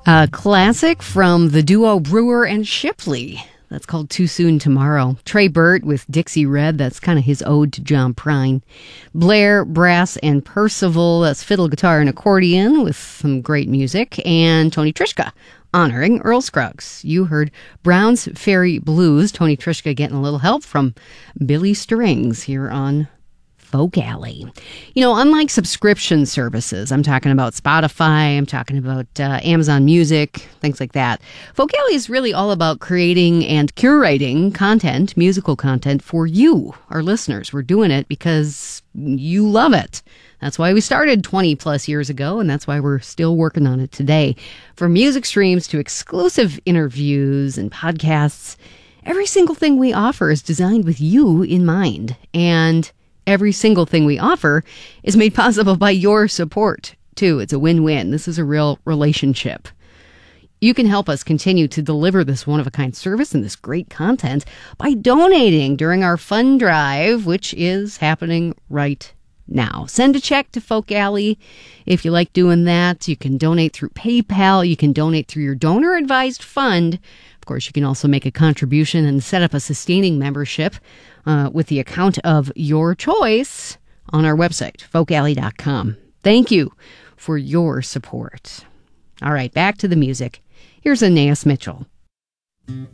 A classic from the duo Brewer and Shipley. That's called Too Soon Tomorrow. Trey Burt with Dixie Red. That's kind of his ode to John Prine. Blair, Brass, and Percival. That's fiddle, guitar, and accordion with some great music. And Tony Trischka honoring Earl Scruggs. You heard Brown's Ferry Blues. Tony Trischka getting a little help from Billy Strings here on Folk Alley. You know, unlike subscription services, I'm talking about Spotify, I'm talking about Amazon Music, things like that. Folk Alley is really all about creating and curating content, musical content for you, our listeners. We're doing it because you love it. That's why we started 20 plus years ago, and that's why we're still working on it today. From music streams to exclusive interviews and podcasts, every single thing we offer is designed with you in mind. And every single thing we offer is made possible by your support, too. It's a win-win. This is a real relationship. You can help us continue to deliver this one-of-a-kind service and this great content by donating during our fund drive, which is happening right now. Send a check to Folk Alley if you like doing that. You can donate through PayPal. You can donate through your donor-advised fund. Of course, you can also make a contribution and set up a sustaining membership with the account of your choice on our website, folkalley.com. Thank you for your support. All right, back to the music. Here's Anais Mitchell.